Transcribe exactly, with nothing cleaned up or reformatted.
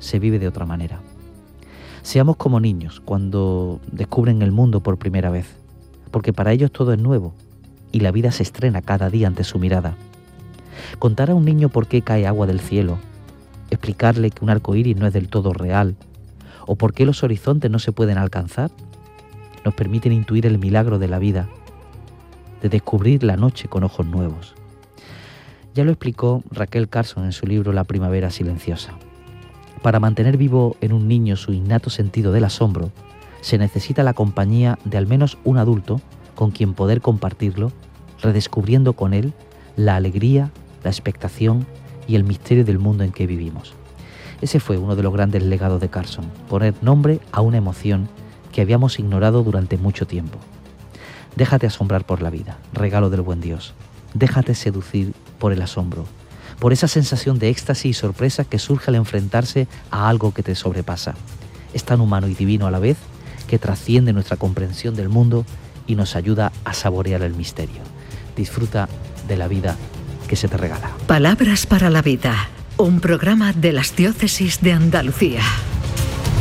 se vive de otra manera. Seamos como niños cuando descubren el mundo por primera vez, porque para ellos todo es nuevo y la vida se estrena cada día ante su mirada. Contar a un niño por qué cae agua del cielo, explicarle que un arco iris no es del todo real, o por qué los horizontes no se pueden alcanzar, nos permiten intuir el milagro de la vida, de descubrir la noche con ojos nuevos. Ya lo explicó Raquel Carson en su libro La primavera silenciosa. Para mantener vivo en un niño su innato sentido del asombro, se necesita la compañía de al menos un adulto con quien poder compartirlo, redescubriendo con él la alegría, la expectación y el misterio del mundo en que vivimos. Ese fue uno de los grandes legados de Carson, poner nombre a una emoción que habíamos ignorado durante mucho tiempo. Déjate asombrar por la vida, regalo del buen Dios. Déjate seducir por el asombro, por esa sensación de éxtasis y sorpresa que surge al enfrentarse a algo que te sobrepasa. Es tan humano y divino a la vez que trasciende nuestra comprensión del mundo y nos ayuda a saborear el misterio. Disfruta de la vida que se te regala. Palabras para la vida, un programa de las Diócesis de Andalucía.